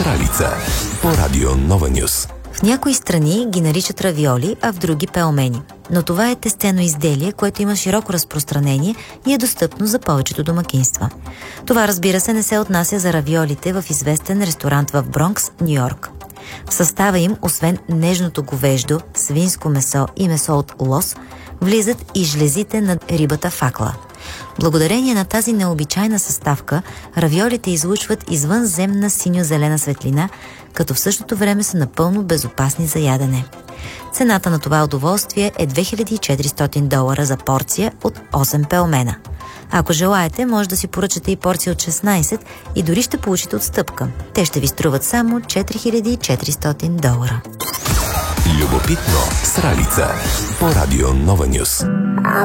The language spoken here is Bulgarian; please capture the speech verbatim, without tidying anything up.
Сралица по Радио Нова Нюс. В някои страни ги наричат равиоли, а в други пелмени. Но това е тестено изделие, което има широко разпространение и е достъпно за повечето домакинства. Това, разбира се, не се отнася за равиолите в известен ресторант в Бронкс, Нью-Йорк. В състава им, освен нежното говеждо, свинско месо и месо от лос, влизат и жлезите на рибата факла. Благодарение на тази необичайна съставка, равиолите излучват извънземна синьо-зелена светлина, като в същото време са напълно безопасни за ядене. Цената на това удоволствие е две хиляди и четиристотин долара за порция от осем пелмена. Ако желаете, може да си поръчате и порция от шестнайсет и дори ще получите отстъпка. Те ще ви струват само четири хиляди и четиристотин долара. Любопитно Сралица по Радио Нова Нюс.